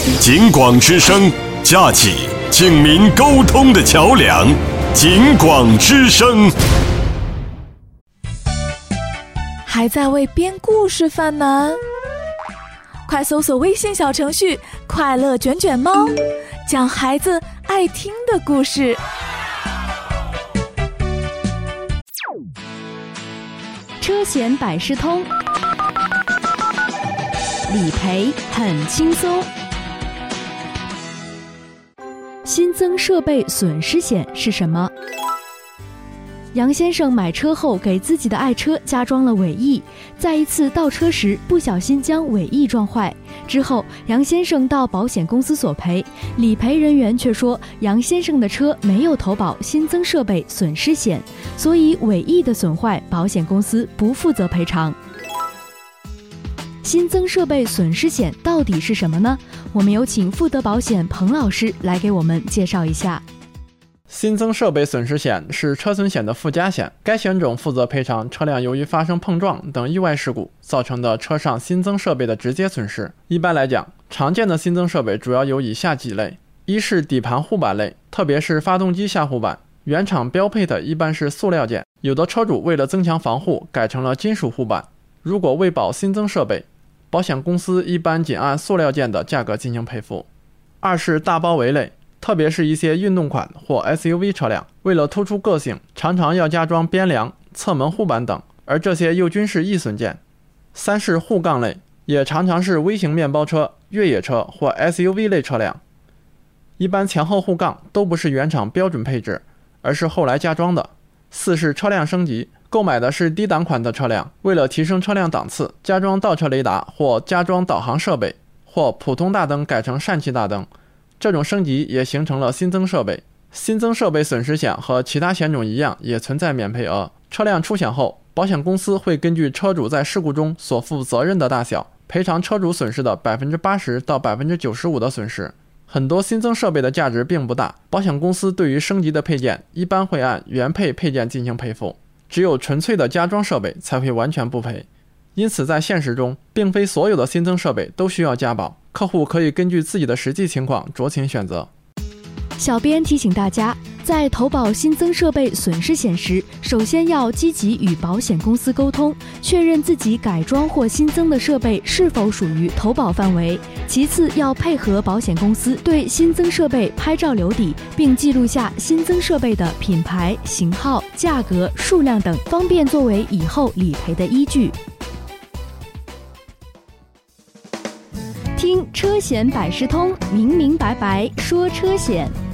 警广之声，架起警民沟通的桥梁。警广之声。 还在为编故事犯难？快搜索微信小程序“快乐卷卷猫”，讲孩子爱听的故事。 车险百事通，理赔很轻松。新增设备损失险是什么？杨先生买车后给自己的爱车加装了尾翼，在一次倒车时不小心将尾翼撞坏。之后杨先生到保险公司索赔，理赔人员却说杨先生的车没有投保新增设备损失险，所以尾翼的损坏保险公司不负责赔偿。新增设备损失险到底是什么呢？我们有请富德保险彭老师来给我们介绍一下。 新增设备损失险是车损险的附加险，该险种负责赔偿车辆由于发生碰撞等意外事故造成的车上新增设备的直接损失。一般来讲，常见的新增设备主要有以下几类：一是底盘护板类，特别是发动机下护板，原厂标配的一般是塑料件，有的车主为了增强防护改成了金属护板。如果为保新增设备，保险公司一般仅按塑料件的价格进行赔付。二是大包围类，特别是一些运动款或 SUV 车辆，为了突出个性，常常要加装边梁、侧门护板等，而这些又均是易损件。三是护杠类，也常常是微型面包车、越野车或 SUV 类车辆，一般前后护杠都不是原厂标准配置，而是后来加装的。四是车辆升级，购买的是低档款的车辆，为了提升车辆档次，加装倒车雷达或加装导航设备，或普通大灯改成氙气大灯，这种升级也形成了新增设备。新增设备损失险和其他险种一样，也存在免赔额。车辆出险后，保险公司会根据车主在事故中所负责任的大小，赔偿车主损失的 80% 到 95% 的损失。很多新增设备的价值并不大，保险公司对于升级的配件一般会按原配配件进行赔付，只有纯粹的加装设备才会完全不赔。因此在现实中，并非所有的新增设备都需要加保，客户可以根据自己的实际情况酌情选择。 小编提醒大家，在投保新增设备损失险时，首先要积极与保险公司沟通，确认自己改装或新增的设备是否属于投保范围。其次，要配合保险公司对新增设备拍照留底，并记录下新增设备的品牌、型号、价格、数量等，方便作为以后理赔的依据。听车险百事通，明明白白说车险。